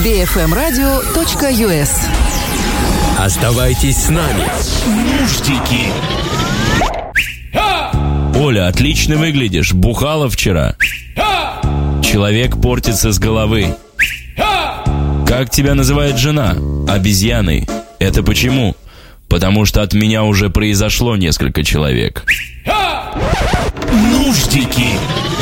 bfmradio.us. Оставайтесь с нами. Нуждики. Оля, отлично выглядишь. Бухала вчера. Человек портится с головы. Как тебя называет жена? Обезьяной. Это почему? Потому что от меня уже произошло несколько человек. Нуждики.